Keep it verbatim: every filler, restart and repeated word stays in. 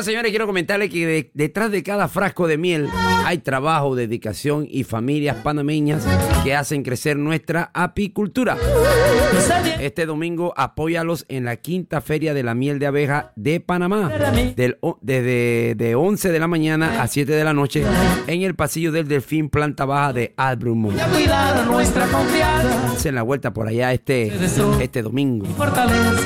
señores, quiero comentarles que de, detrás de cada frasco de miel hay trabajo, dedicación y familias panameñas que hacen crecer nuestra apicultura. Este domingo apóyalos en la quinta Feria de la Miel de Abeja de Panamá, del, desde de once de la mañana a siete de la noche en el pasillo del Delfín, planta baja de Albrumont. Hacen la vuelta por allá este, este domingo.